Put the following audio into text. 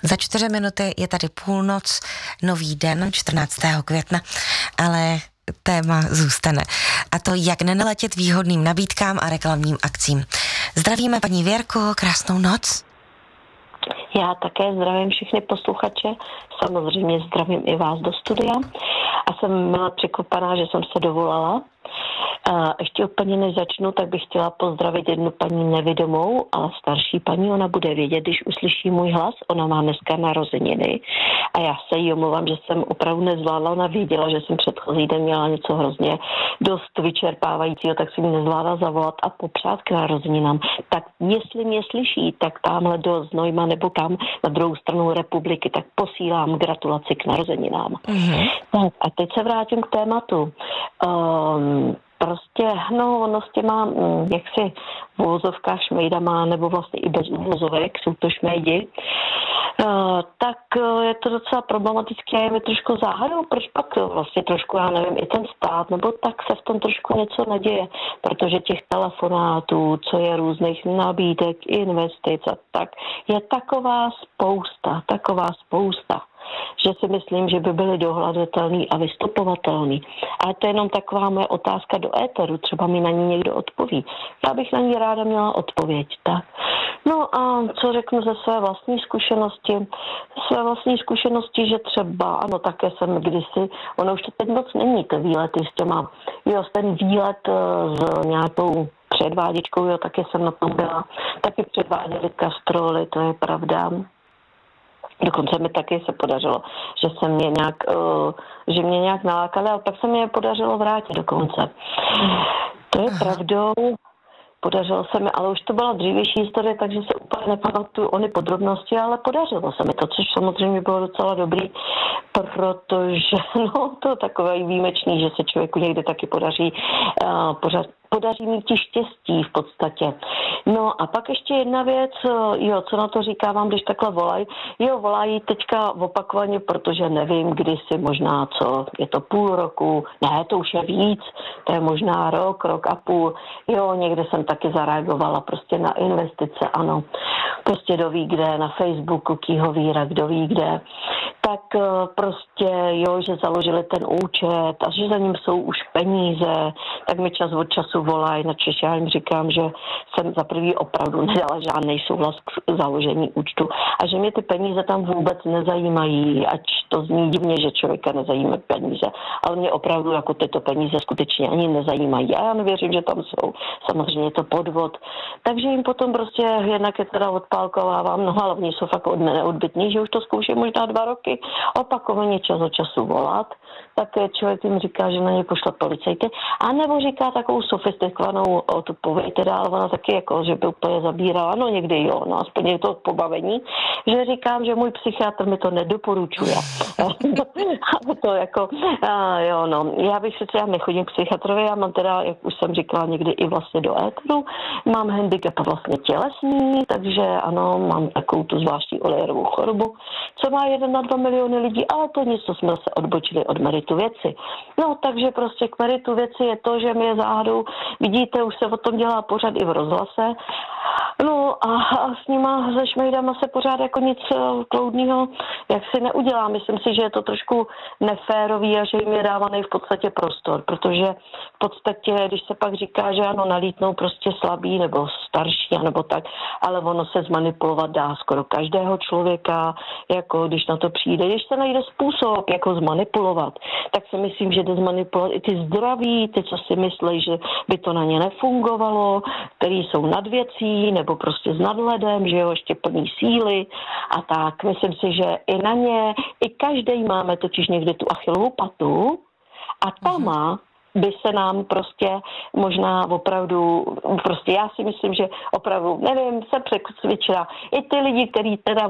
Za 4 minuty je tady půlnoc, nový den, 14. května, ale téma zůstane. A to, jak nenaletět výhodným nabídkám a reklamním akcím. Zdravíme paní Věrko, krásnou noc. Já také zdravím všechny posluchače, samozřejmě zdravím i vás do studia a jsem byla překvapená, že jsem se dovolala. Ještě úplně než začnu, tak bych chtěla pozdravit jednu paní nevidomou, ale starší paní, ona bude vědět, když uslyší můj hlas, ona má dneska narozeniny a já se jí omlouvám, že jsem opravdu nezvládla, ona věděla, že jsem předchozí den měla něco hrozně dost vyčerpávajícího, tak jsem jí nezvládla zavolat a popřát k narozeninám. Tak jestli mě slyší, tak tamhle do Znojma nebo tam na druhou stranu republiky, tak posílám gratulaci k narozeninám. Mm-hmm. Tak a teď se vrátím k tématu. Prostě, ono s těma, jaksi v uvozovkách šmejdama, nebo vlastně i bez uvozovek, jsou to šmejdi, tak je to docela problematické a je mi trošku záhadou, proč pak vlastně trošku, já nevím, i ten stát, nebo tak se v tom trošku něco neděje, protože těch telefonátů, co je různých nabídek, investic a tak, je taková spousta, že si myslím, že by byly dohledatelný a vystupovatelný. Ale to je jenom taková moje otázka do éteru, třeba mi na ní někdo odpoví. Já bych na ní ráda měla odpověď, tak. No a co řeknu ze své vlastní zkušenosti? Že třeba, ano, také jsem kdysi, ono už to teď moc není, ty výlety s těma, ten výlet s nějakou předváděčkou, taky jsem na tom byla, taky předváděli kastroly, to je pravda. Dokonce mi taky se podařilo, že mě nějak nalákali, ale pak se mi je podařilo vrátit dokonce. To je pravdou, podařilo se mi, ale už to byla dřívější historie, takže se úplně nepamatuju ony podrobnosti, ale podařilo se mi to, což samozřejmě bylo docela dobrý, protože to je takové výjimečný, že se člověku někde taky podaří mít štěstí v podstatě. No a pak ještě jedna věc, co na to říkávám, když takhle volají. Volají teďka opakovaně, protože nevím, kdy si možná je to půl roku, ne, to už je víc, to je možná rok a půl. Někde jsem taky zareagovala prostě na investice, ano. Prostě kdo ví kde, na Facebooku, Kýhovíra, kdo ví kde. Tak prostě, že založili ten účet a že za ním jsou už peníze, tak mi čas od času volají na Češ. Já jim říkám, že jsem za prvý opravdu nedala žádný souhlas k založení účtu a že mě ty peníze tam vůbec nezajímají, ať to zní divně, že člověka nezajímají peníze, ale mě opravdu jako tyto peníze skutečně ani nezajímají. A já nevěřím, že tam jsou. Samozřejmě je to podvod. Takže jim potom prostě jednak je teda odpálkovávám, no ale oni jsou fakt neodbytní, že už to zkouším možná 2 roky, opakovaně čas od času volat, tak člověk jim říká, že na ně pošle policajty, a nebo říká takovou sofistikovanou odpověď, teda, ale ona taky jako, že by úplně zabírala, no někdy no aspoň je to pobavení, že říkám, že můj psychiatr mi to nedoporučuje. To jako, já bych přece, já nechodím k psychiatrovi, já mám teda, jak už jsem říkala někdy i vlastně do éteru, mám handicap vlastně tělesný, takže ano, mám takovou tu zvláštní Olierovou chorobu, co má 1 na 2 miliony lidí, ale to nic, co jsme se odbočili od meritu věci. No, takže prostě k meritu věci je to, že mi je záhadou, vidíte, už se o tom dělá pořád i v rozhlase. No a s nima, se šmejdama se pořád jako nic kloudného jak si neudělá. Myslím si, že je to trošku neférový a že jim je dávaný v podstatě prostor, protože v podstatě, když se pak říká, že ano, nalítnou prostě slabý nebo starší, nebo tak, ale ono se zmanipulovat dá skoro každého člověka, jako když na to přijde. Když se najde způsob, jako zmanipulovat, tak si myslím, že jde zmanipulovat i ty zdraví, ty, co si myslí, že by to na ně nefungovalo, který jsou nad věcí, nebo prostě s nadhledem, že ještě plní síly a tak. Myslím si, že i na ně, i každý máme totiž někdy tu Achillovu patu a tam by se nám prostě možná opravdu, prostě já si myslím, že opravdu, nevím, jsem přecvičila i ty lidi, kteří teda